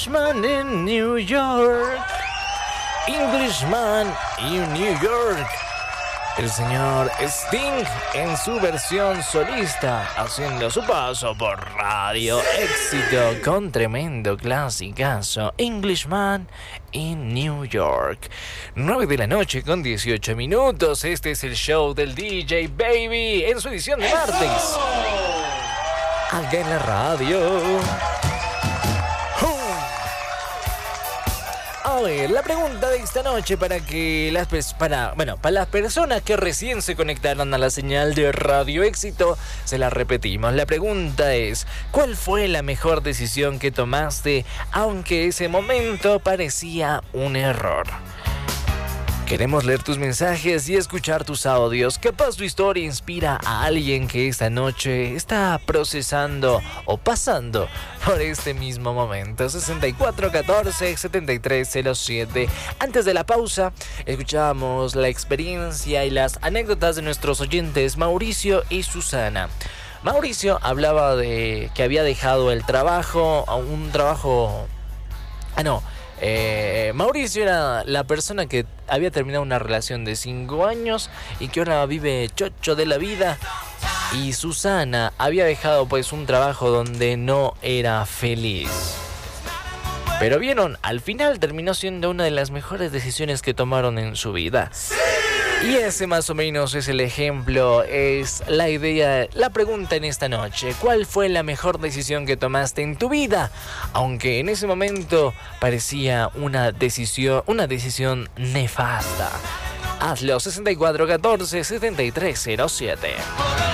Englishman in New York. Englishman in New York. El señor Sting en su versión solista, haciendo su paso por Radio Éxito con tremendo clasicazo, Englishman in New York. 9 de la noche con 18 minutos. Este es el show del DJ Baby en su edición de martes. Acá en la radio. A ver, la pregunta de esta noche para las personas que recién se conectaron a la señal de Radio Éxito, se la repetimos. La pregunta es: ¿cuál fue la mejor decisión que tomaste, aunque ese momento parecía un error? Queremos leer tus mensajes y escuchar tus audios. Capaz tu historia inspira a alguien que esta noche está procesando o pasando por este mismo momento. 6414-7307. Antes de la pausa, escuchábamos la experiencia y las anécdotas de nuestros oyentes Mauricio y Susana. Mauricio hablaba de que había dejado el trabajo, Mauricio era la persona que había terminado una relación de 5 años y que ahora vive chocho de la vida. Y Susana había dejado pues un trabajo donde no era feliz. Pero vieron, al final terminó siendo una de las mejores decisiones que tomaron en su vida. Y ese más o menos es el ejemplo, es la idea, la pregunta en esta noche. ¿Cuál fue la mejor decisión que tomaste en tu vida? Aunque en ese momento parecía una decisión nefasta. Hazlo 6414-7307.